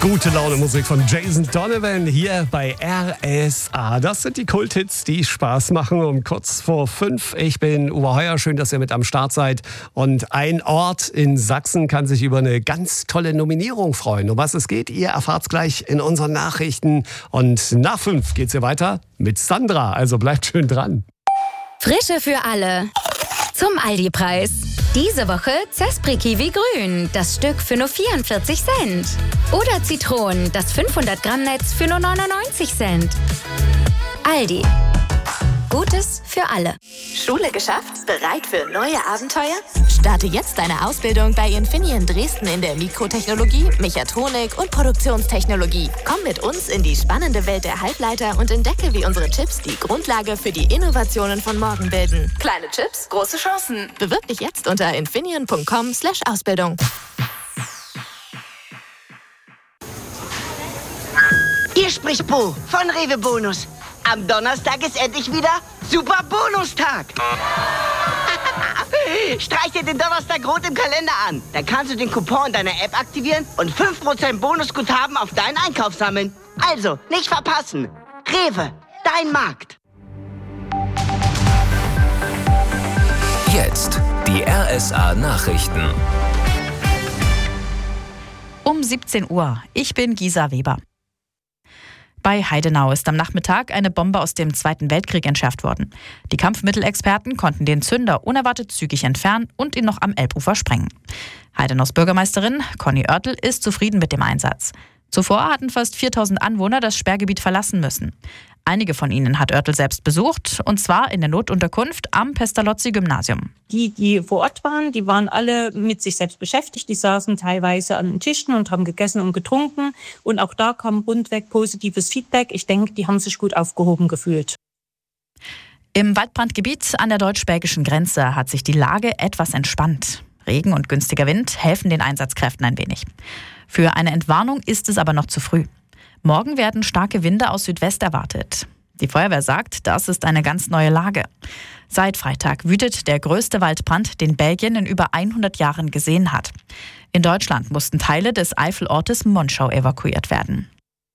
Gute Laune Musik von Jason Donovan hier bei RSA. Das sind die Kulthits, die Spaß machen um kurz vor 5. Ich bin Uwe Heuer, schön, dass ihr mit am Start seid. Und ein Ort in Sachsen kann sich über eine ganz tolle Nominierung freuen. Um was es geht, ihr erfahrt's gleich in unseren Nachrichten. Und nach 5 geht's hier weiter mit Sandra, also bleibt schön dran. Frische für alle. Zum Aldi-Preis. Diese Woche Zespri Kiwi Grün, das Stück für nur 44 Cent. Oder Zitronen, das 500 Gramm Netz für nur 99 Cent. Aldi. Gutes für alle. Schule geschafft? Bereit für neue Abenteuer? Starte jetzt deine Ausbildung bei Infineon Dresden in der Mikrotechnologie, Mechatronik und Produktionstechnologie. Komm mit uns in die spannende Welt der Halbleiter und entdecke, wie unsere Chips die Grundlage für die Innovationen von morgen bilden. Kleine Chips, große Chancen. Bewirb dich jetzt unter infineon.com/Ausbildung. Hier spricht Bo von Rewe Bonus. Am Donnerstag ist endlich wieder Super Bonustag. Streich dir den Donnerstag rot im Kalender an. Dann kannst du den Coupon in deiner App aktivieren und 5% Bonusguthaben auf deinen Einkauf sammeln. Also, nicht verpassen. Rewe, dein Markt. Jetzt die RSA Nachrichten. Um 17 Uhr. Ich bin Gisa Weber. Bei Heidenau ist am Nachmittag eine Bombe aus dem Zweiten Weltkrieg entschärft worden. Die Kampfmittelexperten konnten den Zünder unerwartet zügig entfernen und ihn noch am Elbufer sprengen. Heidenaus Bürgermeisterin Conny Oertel ist zufrieden mit dem Einsatz. Zuvor hatten fast 4000 Anwohner das Sperrgebiet verlassen müssen. Einige von ihnen hat Oertel selbst besucht, und zwar in der Notunterkunft am Pestalozzi-Gymnasium. Die vor Ort waren, die waren alle mit sich selbst beschäftigt. Die saßen teilweise an den Tischen und haben gegessen und getrunken. Und auch da kam rundweg positives Feedback. Ich denke, die haben sich gut aufgehoben gefühlt. Im Waldbrandgebiet an der deutsch-belgischen Grenze hat sich die Lage etwas entspannt. Regen und günstiger Wind helfen den Einsatzkräften ein wenig. Für eine Entwarnung ist es aber noch zu früh. Morgen werden starke Winde aus Südwest erwartet. Die Feuerwehr sagt, das ist eine ganz neue Lage. Seit Freitag wütet der größte Waldbrand, den Belgien in über 100 Jahren gesehen hat. In Deutschland mussten Teile des Eifelortes Monschau evakuiert werden.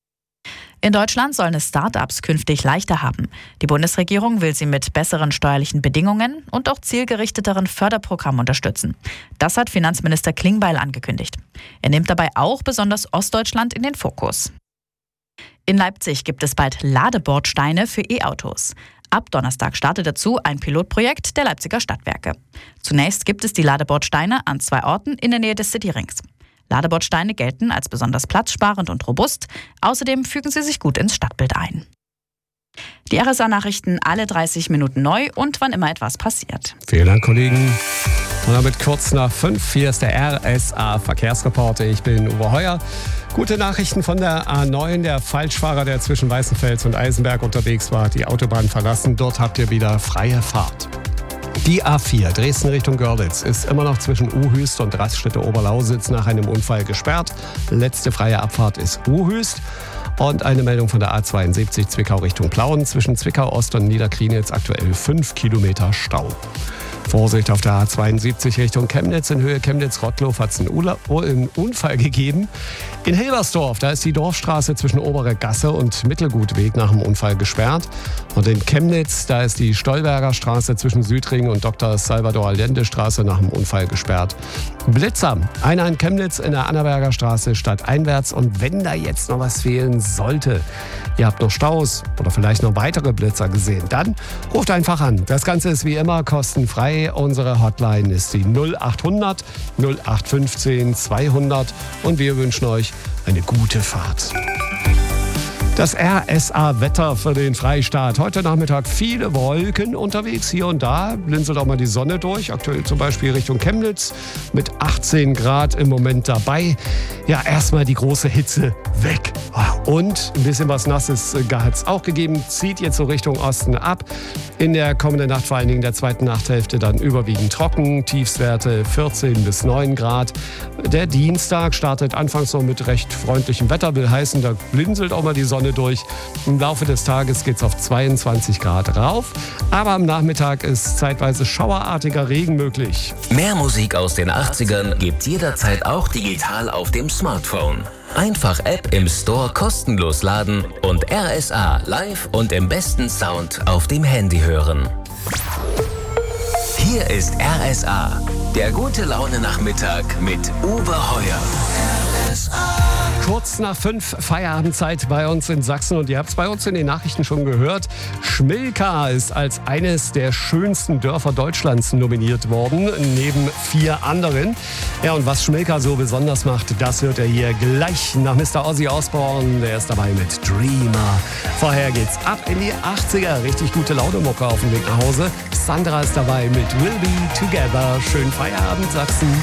In Deutschland sollen es Start-ups künftig leichter haben. Die Bundesregierung will sie mit besseren steuerlichen Bedingungen und auch zielgerichteteren Förderprogrammen unterstützen. Das hat Finanzminister Klingbeil angekündigt. Er nimmt dabei auch besonders Ostdeutschland in den Fokus. In Leipzig gibt es bald Ladebordsteine für E-Autos. Ab Donnerstag startet dazu ein Pilotprojekt der Leipziger Stadtwerke. Zunächst gibt es die Ladebordsteine an 2 Orten in der Nähe des Cityrings. Ladebordsteine gelten als besonders platzsparend und robust. Außerdem fügen sie sich gut ins Stadtbild ein. Die RSA-Nachrichten alle 30 Minuten neu und wann immer etwas passiert. Vielen Dank, Kollegen. Und damit kurz nach 5. Hier ist der RSA-Verkehrsreporter. Ich bin Uwe Heuer. Gute Nachrichten von der A9. Der Falschfahrer, der zwischen Weißenfels und Eisenberg unterwegs war, hat die Autobahn verlassen. Dort habt ihr wieder freie Fahrt. Die A4 Dresden Richtung Görlitz ist immer noch zwischen Uhüst und Raststätte Oberlausitz nach einem Unfall gesperrt. Letzte freie Abfahrt ist Uhüst. Und eine Meldung von der A72 Zwickau Richtung Plauen. Zwischen Zwickau Ost und Niederkrienitz aktuell 5 Kilometer Stau. Vorsicht auf der A72 Richtung Chemnitz. In Höhe Chemnitz-Rottlow hat es einen Unfall gegeben. In Hilbersdorf, da ist die Dorfstraße zwischen Obere Gasse und Mittelgutweg nach dem Unfall gesperrt. Und in Chemnitz, da ist die Stolberger Straße zwischen Südring und Dr. Salvador Allende Straße nach dem Unfall gesperrt. Blitzer, einer in Chemnitz in der Annaberger Straße stadteinwärts. Und wenn da jetzt noch was fehlen sollte, ihr habt noch Staus oder vielleicht noch weitere Blitzer gesehen, dann ruft einfach an. Das Ganze ist wie immer kostenfrei. Unsere Hotline ist die 0800 0815 200 und wir wünschen euch eine gute Fahrt. Das RSA-Wetter für den Freistaat. Heute Nachmittag viele Wolken unterwegs. Hier und da blinzelt auch mal die Sonne durch. Aktuell zum Beispiel Richtung Chemnitz mit 18 Grad im Moment dabei. Ja, erstmal die große Hitze weg. Und ein bisschen was Nasses hat es auch gegeben, zieht jetzt so Richtung Osten ab. In der kommenden Nacht, vor allen Dingen in der zweiten Nachthälfte, dann überwiegend trocken. Tiefstwerte 14 bis 9 Grad. Der Dienstag startet anfangs noch mit recht freundlichem Wetter, will heißen, da blinzelt auch mal die Sonne durch. Im Laufe des Tages geht es auf 22 Grad rauf. Aber am Nachmittag ist zeitweise schauerartiger Regen möglich. Mehr Musik aus den 80ern gibt jederzeit auch digital auf dem Smartphone. Einfach App im Store kostenlos laden und RSA live und im besten Sound auf dem Handy hören. Hier ist RSA, der gute Laune Nachmittag mit Uwe Heuer. Kurz nach 5 Feierabendzeit bei uns in Sachsen und ihr habt es bei uns in den Nachrichten schon gehört. Schmilka ist als eines der schönsten Dörfer Deutschlands nominiert worden, neben 4 anderen. Ja, und was Schmilka so besonders macht, das hört ihr hier gleich nach Mr. Ozzy Osbourne. Der ist dabei mit Dreamer. Vorher geht's ab in die 80er. Richtig gute Laune-Mucke auf dem Weg nach Hause. Sandra ist dabei mit We'll Be Together. Schönen Feierabend, Sachsen.